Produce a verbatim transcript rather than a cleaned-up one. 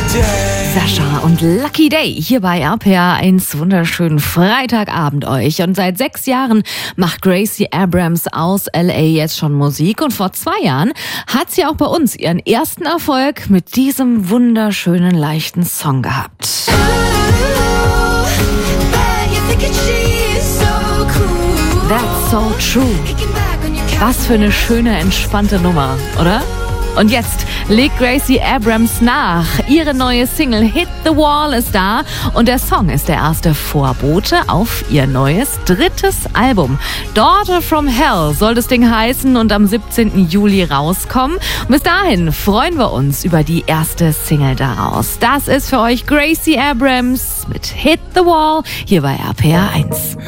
Sascha und Lucky Day hier bei R P R eins. Wunderschönen Freitagabend euch. Und seit sechs Jahren macht Gracie Abrams aus L A jetzt schon Musik. Und vor zwei Jahren hat sie auch bei uns ihren ersten Erfolg mit diesem wunderschönen, leichten Song gehabt. That's so true. Was für eine schöne, entspannte Nummer, oder? Und jetzt legt Gracie Abrams nach. Ihre neue Single Hit the Wall ist da und der Song ist der erste Vorbote auf ihr neues drittes Album. Daughter from Hell soll das Ding heißen und am siebzehnten Juli rauskommen. Und bis dahin freuen wir uns über die erste Single daraus. Das ist für euch Gracie Abrams mit Hit the Wall hier bei R P R eins.